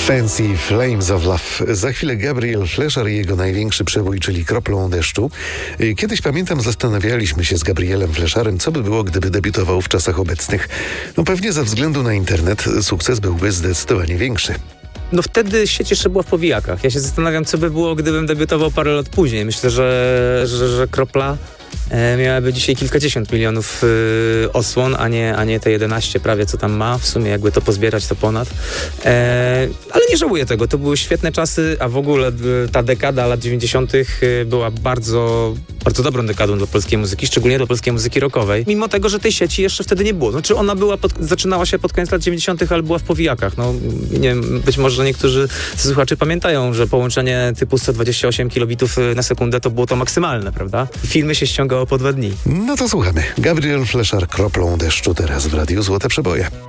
Fancy Flames of Love. Za chwilę Gabriel Flesher i jego największy przebój, czyli Kroplą deszczu. Kiedyś, pamiętam, zastanawialiśmy się z Gabrielem Flesherem, co by było, gdyby debiutował w czasach obecnych. No pewnie ze względu na internet sukces byłby zdecydowanie większy. No wtedy sieć jeszcze była w powijakach. Ja się zastanawiam, co by było, gdybym debiutował parę lat później. Myślę, że Kropla miałaby dzisiaj kilkadziesiąt milionów osłon, a nie te 11 prawie, co tam ma. W sumie jakby to pozbierać, to ponad. Ale nie żałuję tego. To były świetne czasy, a w ogóle ta dekada lat 90. była bardzo, bardzo dobrą dekadą dla polskiej muzyki, szczególnie dla polskiej muzyki rockowej. Mimo tego, że tej sieci jeszcze wtedy nie było. Znaczy ona zaczynała się pod koniec lat 90., ale była w powijakach. No, nie wiem, być może niektórzy słuchacze pamiętają, że połączenie typu 128 kilobitów na sekundę to było to maksymalne, prawda? I filmy się ściągało po 2 dni. No to słuchamy. Gabriel Flesher, Kroplą deszczu teraz w Radiu Złote Przeboje.